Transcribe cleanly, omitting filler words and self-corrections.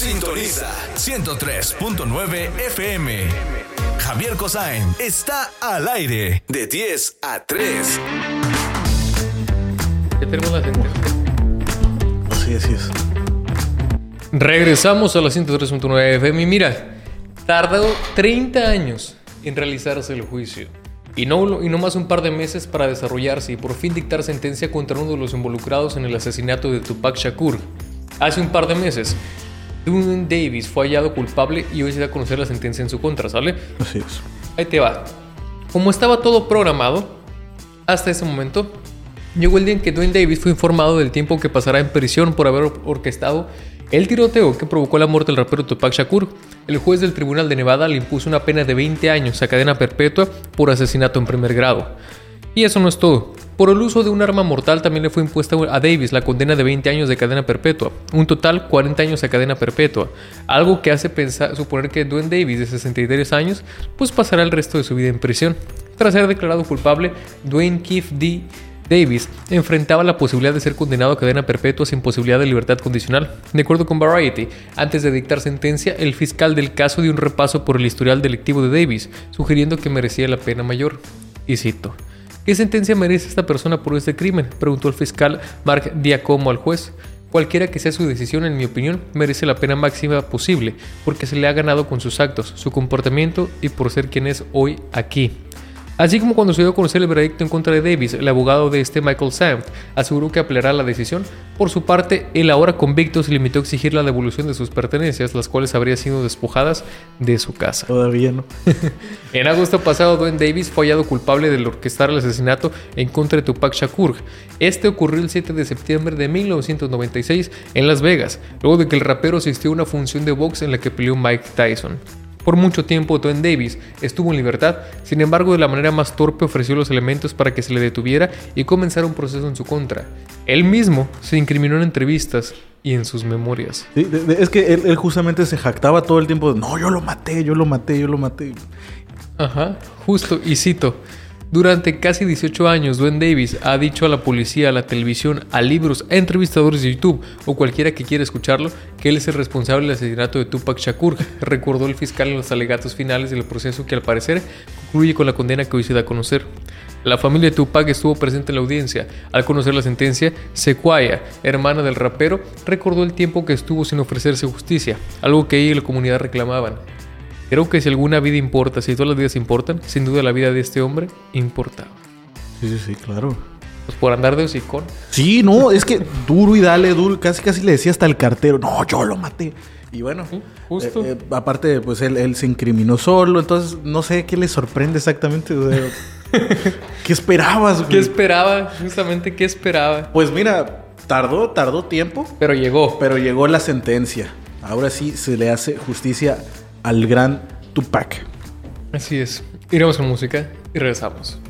Sintoniza 103.9 FM. Javier Cosain está al aire de 10 a 3. Ya tenemos la sentencia. Así es. Regresamos a la 103.9 FM y mira, tardó 30 años en realizarse el juicio y no más un par de meses para desarrollarse y por fin dictar sentencia contra uno de los involucrados en el asesinato de Tupac Shakur. Hace un par de meses, Dwayne Davis fue hallado culpable y hoy se da a conocer la sentencia en su contra, ¿sale? Así es. Ahí te va. Como estaba todo programado, hasta ese momento, llegó el día en que Dwayne Davis fue informado del tiempo que pasará en prisión por haber orquestado el tiroteo que provocó la muerte del rapero Tupac Shakur. El juez del Tribunal de Nevada le impuso una pena de 20 años a cadena perpetua por asesinato en primer grado. Y eso no es todo. Por el uso de un arma mortal también le fue impuesta a Davis la condena de 20 años de cadena perpetua. Un total 40 años de cadena perpetua. Algo que hace suponer que Dwayne Davis, de 63 años, pues pasará el resto de su vida en prisión. Tras ser declarado culpable, Dwayne Keith D. Davis enfrentaba la posibilidad de ser condenado a cadena perpetua sin posibilidad de libertad condicional. De acuerdo con Variety, antes de dictar sentencia, el fiscal del caso dio un repaso por el historial delictivo de Davis, sugiriendo que merecía la pena mayor. Y cito: ¿qué sentencia merece esta persona por este crimen?, preguntó el fiscal Mark Giacomo al juez. Cualquiera que sea su decisión, en mi opinión, merece la pena máxima posible, porque se le ha ganado con sus actos, su comportamiento y por ser quien es hoy aquí. Así como cuando se dio a conocer el veredicto en contra de Davis, el abogado de Michael Sanft aseguró que apelará la decisión. Por su parte, el ahora convicto se limitó a exigir la devolución de sus pertenencias, las cuales habrían sido despojadas de su casa. Todavía no. En agosto pasado, Dwayne Davis fue hallado culpable de orquestar el asesinato en contra de Tupac Shakur. Este ocurrió el 7 de septiembre de 1996 en Las Vegas, luego de que el rapero asistió a una función de box en la que peleó Mike Tyson. Por mucho tiempo, Dwayne Davis estuvo en libertad, sin embargo, de la manera más torpe ofreció los elementos para que se le detuviera y comenzara un proceso en su contra. Él mismo se incriminó en entrevistas y en sus memorias. Sí, es que él justamente se jactaba todo el tiempo de, no, yo lo maté. Ajá, justo, y cito: durante casi 18 años, Dwayne Davis ha dicho a la policía, a la televisión, a libros, a entrevistadores de YouTube o cualquiera que quiera escucharlo que él es el responsable del asesinato de Tupac Shakur, recordó el fiscal en los alegatos finales del proceso, que al parecer concluye con la condena que hoy se da a conocer. La familia de Tupac estuvo presente en la audiencia. Al conocer la sentencia, Sequoia, hermana del rapero, recordó el tiempo que estuvo sin ofrecerse justicia, algo que ella y la comunidad reclamaban. Creo que si alguna vida importa, si todas las vidas importan, sin duda la vida de este hombre importaba. Sí, claro. Pues por andar de hocicón. Sí, no, es que duro y dale, duro. Casi le decía hasta el cartero, no, yo lo maté. Y bueno, sí, justo. Aparte, pues él se incriminó solo, entonces no sé qué le sorprende exactamente. ¿Qué esperabas, güey? ¿Qué esperaba? Justamente, ¿qué esperaba? Pues mira, tardó tiempo. Pero llegó la sentencia. Ahora sí se le hace justicia al gran Tupac. Así es. Iremos con música y regresamos.